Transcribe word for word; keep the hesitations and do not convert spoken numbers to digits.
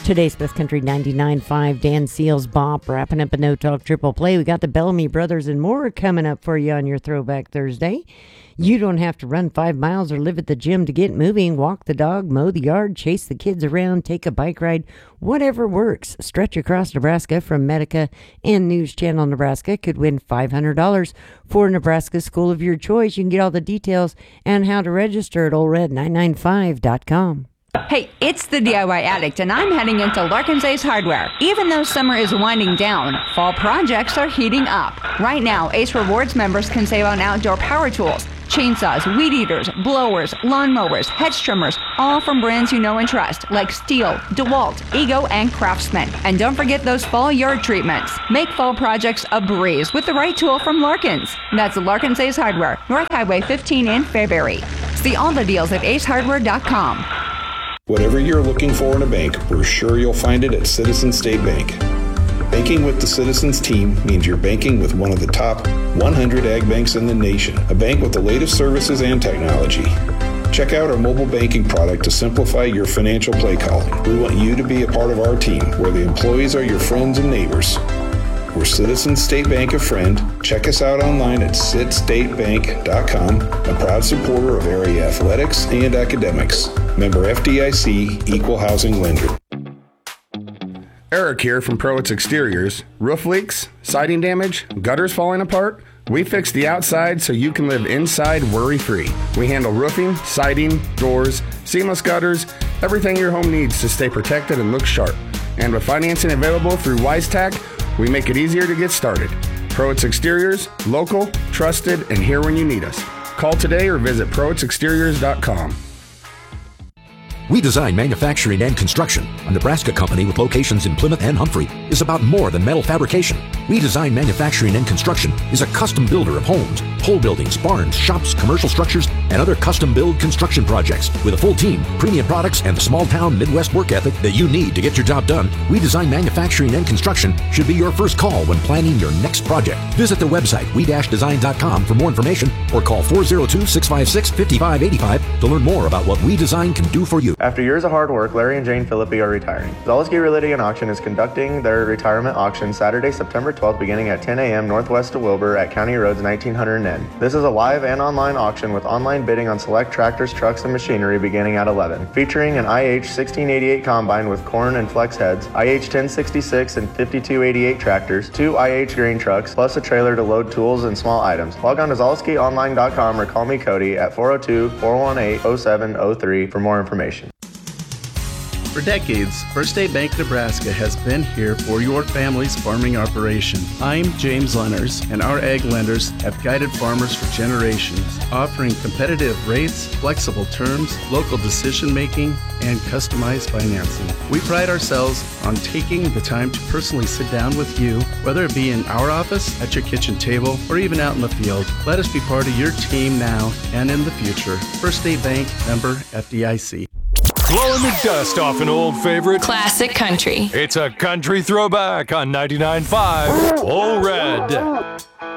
Today's Best Country ninety-nine point five, Dan Seals Bop, wrapping up a No Talk Triple Play. We got the Bellamy Brothers and more coming up for you on your Throwback Thursday. You don't have to run five miles or live at the gym to get moving. Walk the dog, mow the yard, chase the kids around, take a bike ride, whatever works. Stretch Across Nebraska from Medica and News Channel Nebraska could win five hundred dollars for Nebraska school of your choice. You can get all the details and how to register at old red nine nine five dot com. Hey, it's the D I Y Addict, and I'm heading into Larkin's Ace Hardware. Even though summer is winding down, fall projects are heating up. Right now, Ace Rewards members can save on outdoor power tools, chainsaws, weed eaters, blowers, lawnmowers, hedge trimmers, all from brands you know and trust, like Stihl, DeWalt, Ego, and Craftsman. And don't forget those fall yard treatments. Make fall projects a breeze with the right tool from Larkin's. That's Larkin's Ace Hardware, North Highway fifteen in Fairbury. See all the deals at ace hardware dot com. Whatever you're looking for in a bank, we're sure you'll find it at Citizens State Bank. Banking with the Citizens team means you're banking with one of the top one hundred ag banks in the nation, a bank with the latest services and technology. Check out our mobile banking product to simplify your financial play calling. We want you to be a part of our team, where the employees are your friends and neighbors. We're Citizens State Bank of Friend. Check us out online at cit state bank dot com, a proud supporter of area athletics and academics. Member F D I C, Equal Housing Lender. Eric here from Prowitz Exteriors. Roof leaks, siding damage, gutters falling apart? We fix the outside so you can live inside worry-free. We handle roofing, siding, doors, seamless gutters, everything your home needs to stay protected and look sharp. And with financing available through WiseTac, we make it easier to get started. Prowitz Exteriors, local, trusted, and here when you need us. Call today or visit prowitz exteriors dot com. We Design Manufacturing and Construction, a Nebraska company with locations in Plymouth and Humphrey, is about more than metal fabrication. We Design Manufacturing and Construction is a custom builder of homes, pole buildings, barns, shops, commercial structures, and other custom build construction projects. With a full team, premium products, and the small town Midwest work ethic that you need to get your job done, We Design Manufacturing and Construction should be your first call when planning your next project. Visit their website, we design dot com, for more information, or call four oh two, six five six, five five eight five to learn more about what We Design can do for you. After years of hard work, Larry and Jane Philippi are retiring. Zaleski Realty and Auction is conducting their retirement auction Saturday, September twelfth, beginning at ten a.m. northwest of Wilbur at County Roads nineteen hundred N. This is a live and online auction with online bidding on select tractors, trucks, and machinery beginning at eleven. Featuring an I H sixteen eighty-eight combine with corn and flex heads, I H ten sixty-six and fifty-two eighty-eight tractors, two I H grain trucks, plus a trailer to load tools and small items. Log on to zaleski online dot com or call me Cody at four oh two, four one eight, oh seven oh three for more information. For decades, First State Bank Nebraska has been here for your family's farming operation. I'm James Lenners, and our ag lenders have guided farmers for generations, offering competitive rates, flexible terms, local decision-making, and customized financing. We pride ourselves on taking the time to personally sit down with you, whether it be in our office, at your kitchen table, or even out in the field. Let us be part of your team now and in the future. First State Bank, member F D I C. Blowing the dust off an old favorite. Classic country. It's a country throwback on ninety-nine point five Old Red.